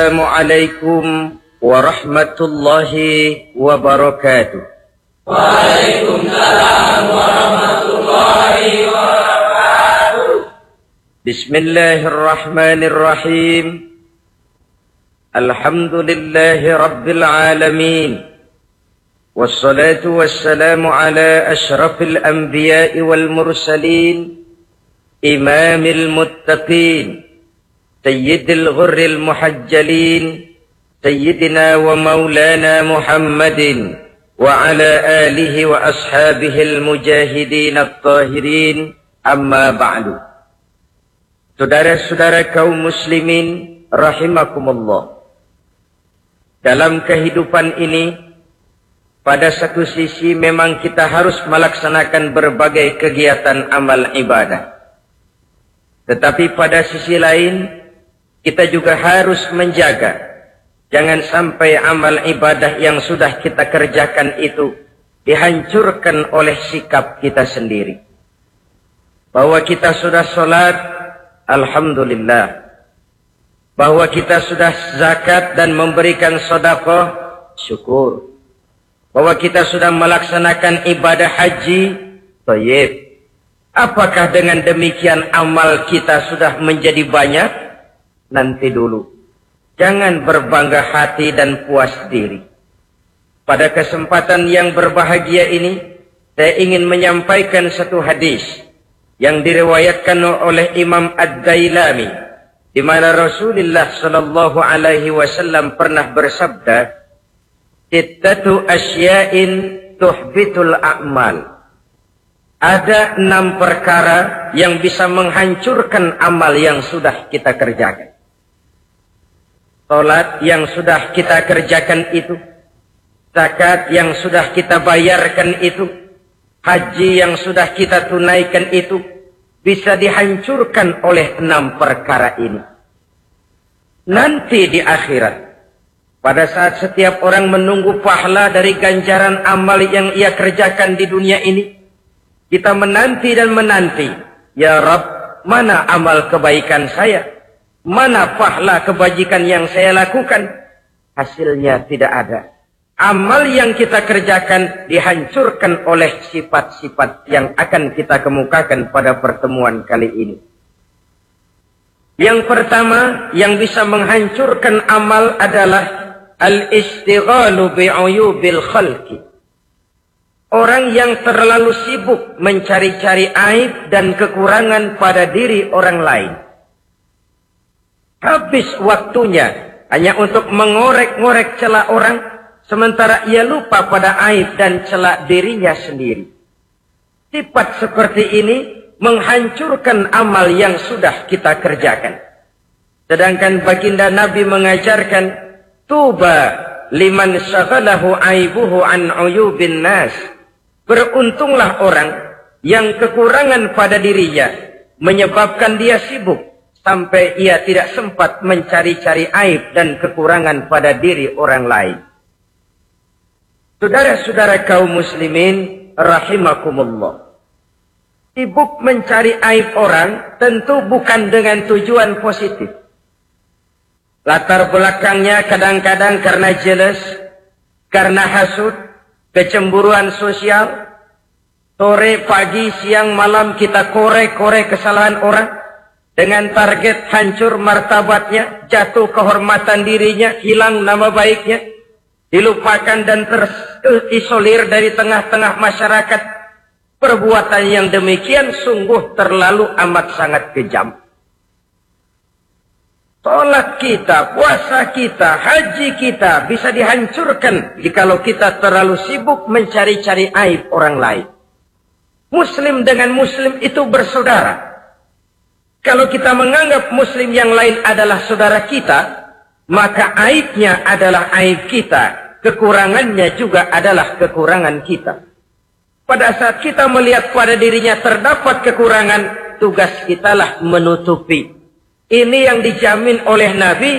Assalamualaikum warahmatullahi wabarakatuh. Waalaikumsalam warahmatullahi wabarakatuh. Bismillahirrahmanirrahim. Alhamdulillahi rabbil alamin. Wassalatu wassalamu ala ashrafil anbiya'i wal mursalin, imamil muttaqin, sayyidil ghurril muhajjalin, sayyidina wa maulana Muhammadin wa ala alihi wa ashabihil mujahidin at-tahirin, amma ba'du. Saudara-saudara kaum muslimin rahimakumullah. Dalam kehidupan ini, pada satu sisi memang kita harus melaksanakan berbagai kegiatan amal ibadah. Tetapi pada sisi lain, kita juga harus menjaga, jangan sampai amal ibadah yang sudah kita kerjakan itu dihancurkan oleh sikap kita sendiri. Bahwa kita sudah sholat, alhamdulillah. Bahwa kita sudah zakat dan memberikan sedekah, syukur. Bahwa kita sudah melaksanakan ibadah haji, thayyib. Apakah dengan demikian amal kita sudah menjadi banyak? Nanti dulu. Jangan berbangga hati dan puas diri. Pada kesempatan yang berbahagia ini, saya ingin menyampaikan satu hadis yang diriwayatkan oleh Imam Ad-Dailami, di mana Rasulullah sallallahu alaihi wasallam pernah bersabda, "Sittatu asya'in tuhbitul a'mal." Ada 6 perkara yang bisa menghancurkan amal yang sudah kita kerjakan. Salat yang sudah kita kerjakan itu, zakat yang sudah kita bayarkan itu, haji yang sudah kita tunaikan itu, bisa dihancurkan oleh 6 perkara ini. Nanti di akhirat, pada saat setiap orang menunggu pahala dari ganjaran amal yang ia kerjakan di dunia ini, kita menanti dan menanti, ya Rabb, mana amal kebaikan saya? Mana pahala kebajikan yang saya lakukan? Hasilnya tidak ada. Amal yang kita kerjakan dihancurkan oleh sifat-sifat yang akan kita kemukakan pada pertemuan kali ini. Yang pertama yang bisa menghancurkan amal adalah al-istighalu bi'uyubil khalqi. Orang yang terlalu sibuk mencari-cari aib dan kekurangan pada diri orang lain. Habis waktunya hanya untuk mengorek-ngorek celah orang, sementara ia lupa pada aib dan celah dirinya sendiri. Sifat seperti ini menghancurkan amal yang sudah kita kerjakan. Sedangkan baginda Nabi mengajarkan, tuba liman syaghalahu aibuhu an uyubin nas. Beruntunglah orang yang kekurangan pada dirinya menyebabkan dia sibuk sampai ia tidak sempat mencari-cari aib dan kekurangan pada diri orang lain. Saudara-saudara kaum muslimin rahimakumullah. Sibuk mencari aib orang tentu bukan dengan tujuan positif. Latar belakangnya kadang-kadang karena jealous, karena hasud, kecemburuan sosial. Sore, pagi, siang, malam kita korek-korek kesalahan orang dengan target hancur martabatnya, jatuh kehormatan dirinya, hilang nama baiknya, dilupakan dan terisolir dari tengah-tengah masyarakat. Perbuatan yang demikian sungguh terlalu amat sangat kejam. Salat kita, puasa kita, haji kita bisa dihancurkan jikalau kita terlalu sibuk mencari-cari aib orang lain. Muslim dengan muslim itu bersaudara. Kalau kita menganggap muslim yang lain adalah saudara kita, maka aibnya adalah aib kita, kekurangannya juga adalah kekurangan kita. Pada saat kita melihat pada dirinya terdapat kekurangan, tugas kitalah menutupi. Ini yang dijamin oleh Nabi,